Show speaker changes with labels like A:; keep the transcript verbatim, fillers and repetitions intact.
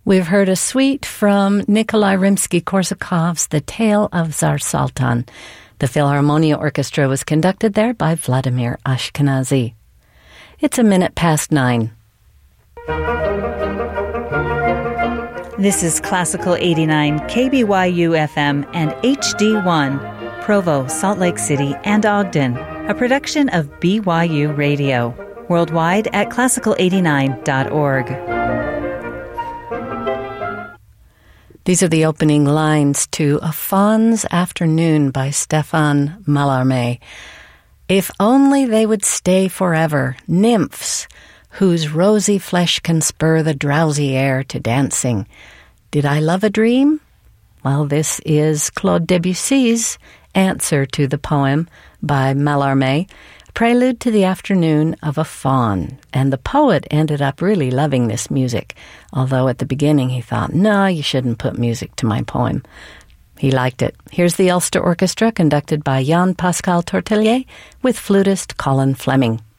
A: We've heard a suite from Nikolai Rimsky-Korsakov's The Tale of Tsar Sultan. The Philharmonia Orchestra was conducted there by Vladimir Ashkenazy. It's a minute past nine.
B: This is Classical eighty-nine, K B Y U F M, and H D one, Provo, Salt Lake City, and Ogden, a production of B Y U Radio. Worldwide at classical eighty-nine dot org.
A: These are the opening lines to A Faun's Afternoon by Stéphane Mallarmé. If only they would stay forever, nymphs, whose rosy flesh can spur the drowsy air to dancing. Did I love a dream? Well, this is Claude Debussy's answer to the poem by Mallarmé, Prelude to the Afternoon of a Faun. And the poet ended up really loving this music, although at the beginning he thought, no, you shouldn't put music to my poem. He liked it. Here's the Ulster Orchestra, conducted by Jan Pascal Tortelier, with flutist Colin Fleming.